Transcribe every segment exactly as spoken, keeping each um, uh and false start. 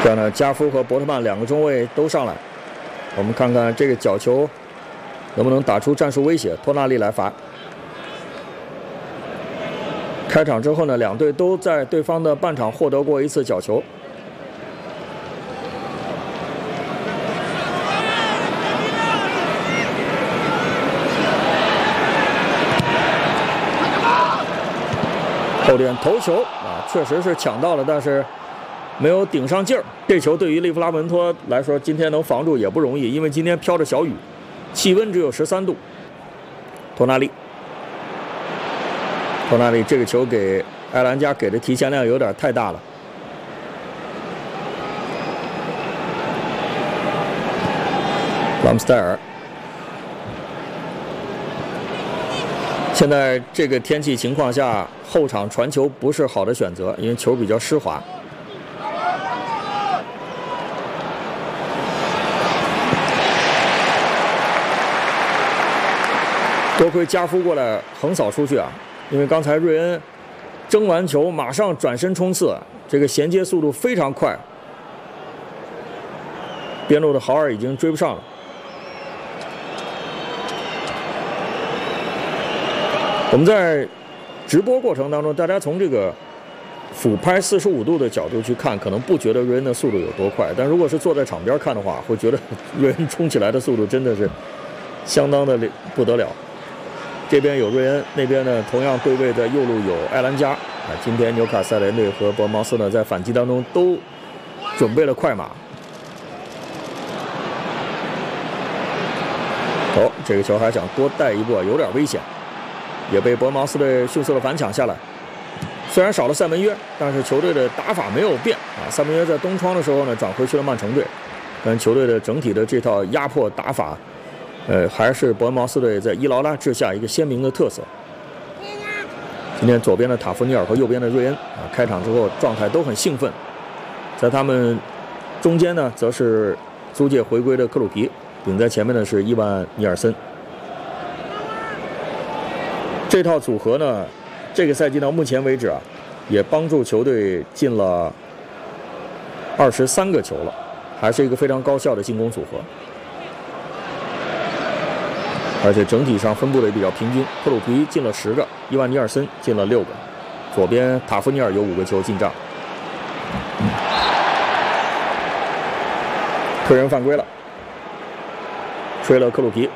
这样呢，加夫和伯特曼两个中卫都上来，我们看看这个角球能不能打出战术威胁。托纳利来罚。开场之后呢，两队都在对方的半场获得过一次角球。后点头球啊，确实是抢到了，但是没有顶上劲儿。这球对于利弗拉门托来说，今天能防住也不容易，因为今天飘着小雨，气温只有十三度。托纳利，托纳利这个球给埃兰加给的提前量有点太大了。拉姆斯戴尔。现在这个天气情况下，后场传球不是好的选择，因为球比较湿滑。多亏加夫过来横扫出去啊，因为刚才瑞恩争完球马上转身冲刺，这个衔接速度非常快，边路的豪尔已经追不上了。我们在直播过程当中，大家从这个俯拍四十五度的角度去看，可能不觉得瑞恩的速度有多快，但如果是坐在场边看的话，会觉得瑞恩冲起来的速度真的是相当的不得了。这边有瑞恩，那边呢同样对位的右路有埃兰加啊。今天纽卡斯尔联队和伯恩茅斯呢在反击当中都准备了快马。哦，这个球还想多带一步，有点危险。也被伯恩茅斯队迅速的反抢下来。虽然少了塞门约，但是球队的打法没有变啊。塞门约在东窗的时候呢，转回去了曼城队，但球队的整体的这套压迫打法，呃，还是伯恩茅斯队在伊劳拉治下一个鲜明的特色。今天左边的塔夫尼尔和右边的瑞恩啊，开场之后状态都很兴奋。在他们中间呢，则是租借回归的克鲁皮，顶在前面的是伊万尼尔森。这套组合呢，这个赛季到目前为止啊，也帮助球队进了二十三个球了，还是一个非常高效的进攻组合。而且整体上分布的也比较平均，克鲁皮进了十个，伊万尼尔森进了六个，左边塔夫尼尔有五个球进账。个人犯规了，吹了克鲁皮。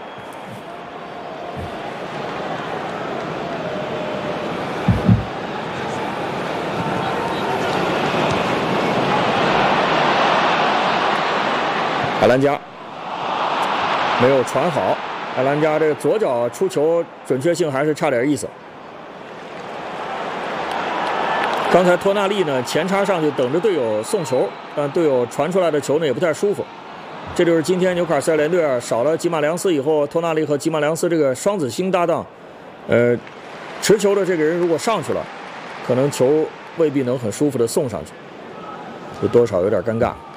埃兰加没有传好，埃兰加这个左脚出球准确性还是差点意思。刚才托纳利呢前插上去等着队友送球，但队友传出来的球呢也不太舒服。这就是今天纽卡斯尔联队少了吉马良斯以后，托纳利和吉马良斯这个双子星搭档，呃，持球的这个人如果上去了，可能球未必能很舒服的送上去，就多少有点尴尬。